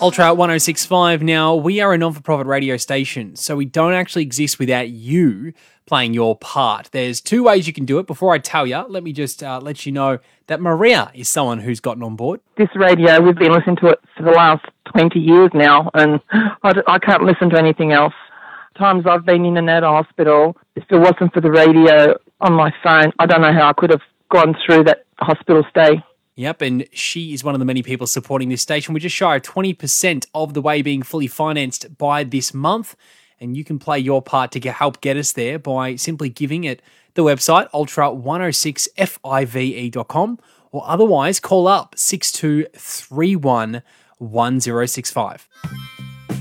Ultra 1065. Now, we are a non-for-profit radio station, so we don't actually exist without you playing your part. There's two ways you can do it. Before I tell you, let me just let you know that Maria is someone who's gotten on board. This radio, we've been listening to it for the last 20 years now, and I can't listen to anything else. Times I've been in and out of hospital, if it wasn't for the radio on my phone, I don't know how I could have gone through that hospital stay. Yep, and she is one of the many people supporting this station. We're just shy of 20% of the way being fully financed by this month, and you can play your part to help get us there by simply giving it the website, ultra106five.com, or otherwise call up 6231 1065.